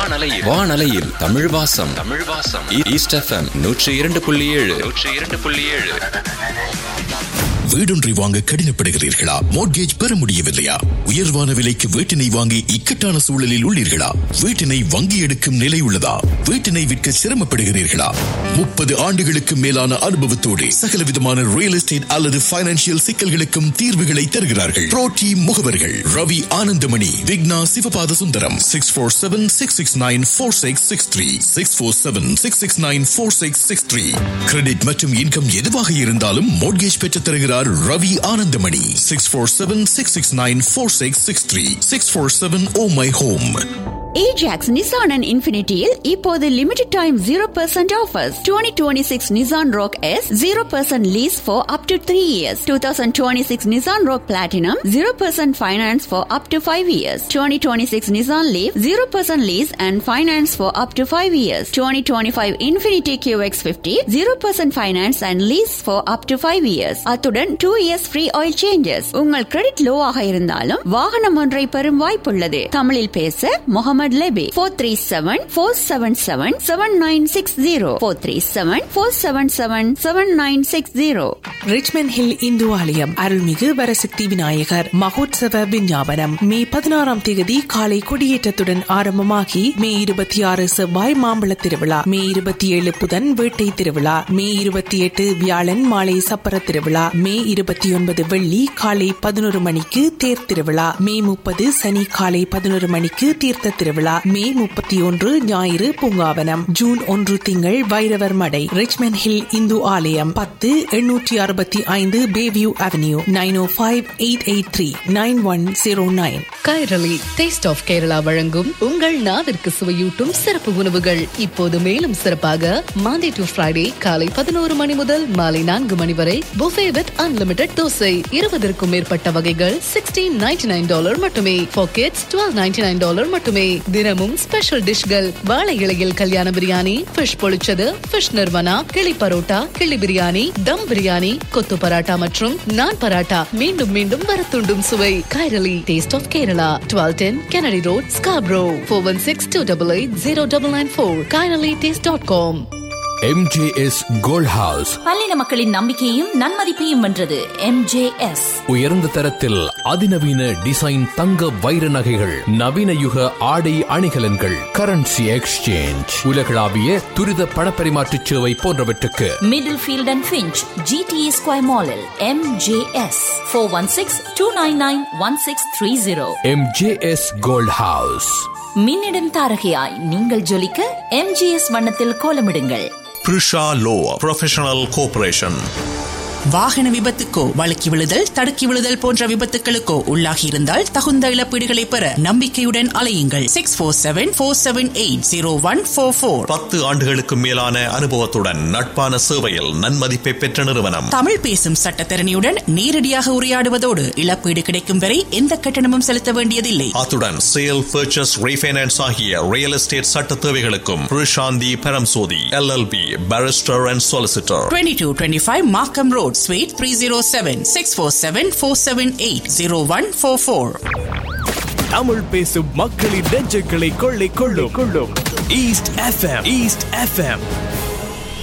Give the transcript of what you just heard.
வானலையில் தமிழ் வாசம் east FM 102.7 வீடொன்றை வாங்க கடினப்படுகிறீர்களா? மோட்கேஜ் பெற முடியவில்லையா? உயர்வான விலைக்கு வீட்டினை வாங்கி இக்கட்டான சூழலில் உள்ளீர்களா? வீட்டினை வங்கி எடுக்கும் நிலை உள்ளதா? வீட்டினை விற்க சிரமப்படுகிறீர்களா? 30 ஆண்டுகளுக்கு மேலான அனுபவத்தோடு சகலவிதமான ரியல் எஸ்டேட் அல்லது பைனான்சியல் சிக்கல்களுக்கும் தீர்வுகளை தருகிறார்கள். புரோட்டி முகவர்கள் ரவி ஆனந்தமணி, விக்னா சிவபாத சுந்தரம். 647-669-4663 647-669-4663. கிரெடிட் மற்றும் இன்கம் எதுவாக இருந்தாலும் மோட்கேஜ் பெற்றுத் தருகிறார் Ravi Ananthamani. 647-669-4663 647 Oh My Home. Ajax Nissan and Infinityயில் இப்போது limited time 0% offers. 2026 Nissan Rogue S 0% lease for up to 3 years. 2026 Nissan Rogue Platinum 0% finance for up to 5 years. 2026 Nissan Leaf 0% lease and finance for up to 5 years. 2025 Infinity QX50 0% finance and lease for up to 5 years. அத்துடன் 2 years free oil changes. உங்கள் credit லோவாக இருந்தாலும் வாகனம் ஒன்றை பெறும் வாய்ப்புள்ளது. தமிழில் பேச முகமது லெபி. 437-477-7960 437-477-7960. ரிச்மண்ட் ஹில் இந்து ஆலயம் அருள்மிகு வரசக்தி விநாயகர் மகோத்சவ விஞ்ஞாபனம் மே 16ஆம் தேதி காலை கொடியேற்றத்துடன் ஆரம்பமாகி மே 26 செவ்வாய் மாம்பழ திருவிழா, மே 27 புதன் வேட்டை திருவிழா, மே 28 வியாழன் மாலை சப்பர திருவிழா, மே 29 வெள்ளி காலை 11 மணிக்கு தேர் திருவிழா, மே 30 சனி காலை 11 மணிக்கு தீர்த்த திருவிழா, மே 31 ஞாயிறு பூங்காவனம், ஜூன் 1 திங்கள் வைரவர் மடை. ரிச்மண்ட் ஹில் இந்து ஆலயம் 10-865 Bayview avenue 9058839109. Kairali taste of Kerala வழங்கும் உங்கள் நாவிற்கு சுவையூட்டும் சிறப்பு உணவுகள் இப்போது மேலும் சிறப்பாக மாண்டே டு ஃப்ரைடே காலை 11 மணி முதல் மாலை 4 மணி வரை புஃபே வித் அன்லிமிடெட் தோசை. 20க்கும் மேற்பட்ட வகைகள் $16.99 மட்டுமே. பாக்கெட்ஸ் $12.99 மட்டுமே. தினமும் ஸ்பெஷல் டிஷ்கள், வாழை இலையில் கல்யாண பிரியாணி, ஃபிஷ் பொழிச்சது, ஃபிஷ் நிர்வனா, கிளி பரோட்டா, கிளி பிரியாணி, தம் பிரியாணி, கொத்து பராட்டா மற்றும் நான் பராட்டா. மீண்டும் மீண்டும் வரத்துண்டும் சுவை. Kairali taste of Kerala, 1210 Kennedy Road, Scarborough. 416-288-0994. KairaliTaste.com. MJS Gold House பல்லின மக்களின் நம்பிக்கையும் நன்மதிப்பையும் வென்றது. MJS உயர்ந்த தரத்தில் அதிநவீன டிசைன் தங்க வைர நகைகள், நவீன யுக ஆடை அணிகலன்கள், கரன்சி எக்ஸ்சேஞ்ச், உலகளாவிய துரித பணப்பரிமாற்ற சேவை போன்றவற்றுக்கு middle field and Finch GTA square மாலில் MJS 416-299-1630. MJS Gold House. மின்னிடம் தாரகையாய் நீங்கள் ஜொலிக்க MJS வண்ணத்தில் கோலமிடுங்கள். Prisha Law Professional Corporation. வாகன விபத்துக்கோ, வழுக்கி விழுதல், தடுக்கி விழுதல் போன்ற விபத்துகளுக்கோ உள்ளாகி இருந்தால் தகுந்த இழப்பீடுகளை பெற நம்பிக்கையுடன் அலையுங்கள். 647-478-0144. 10 ஆண்டுகளுக்கு மேலான அனுபவத்துடன் நட்பான சேவையில் நன்மதிப்பை பெற்ற நிறுவனம். தமிழ் பேசும் சட்டத்தரணியுடன் நேரடியாக உரையாடுவதோடு இழப்பீடு கிடைக்கும் வரை எந்த கட்டணமும் செலுத்த வேண்டியதில்லை. அத்துடன் சேல், பர்ச்சேஸ், ரீஃபைனான்ஸ் ஆகிய ரியல் எஸ்டேட் சட்ட தேவைகளுக்கும் Prasanthi Paramsothy LLB Barrister and Solicitor. 2225 Markham Road, Suite 307. 647-478-0144. Tamil பேசும் மக்களின் நெஞ்சங்களை கொள்ளை கொள்ளும் ஈஸ்ட் FM.